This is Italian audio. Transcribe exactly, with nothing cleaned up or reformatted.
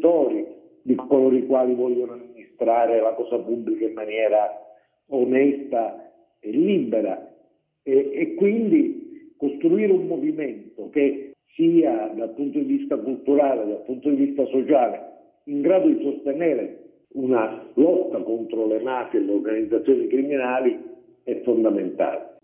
imprenditori, di coloro i quali vogliono amministrare la cosa pubblica in maniera onesta e libera, e, e quindi costruire un movimento che sia dal punto di vista culturale, dal punto di vista sociale, in grado di sostenere una lotta contro le mafie e le organizzazioni criminali è fondamentale.